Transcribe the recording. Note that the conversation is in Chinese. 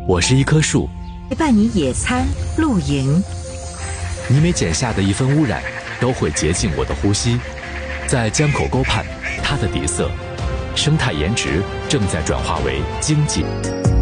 我是一棵树， 陪伴你野餐、露营。 你每剪下的一分污染，都会洁净我的呼吸。在江口沟畔，它的底色，生态颜值正在转化为经济。